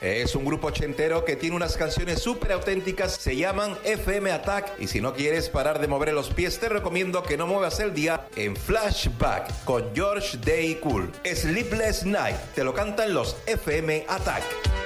Es un grupo ochentero que tiene unas canciones súper auténticas, se llaman FM Attack. Y si no quieres parar de mover los pies, te recomiendo que no muevas el día en Flashback con George Day Cool. Sleepless Night, te lo cantan los FM Attack.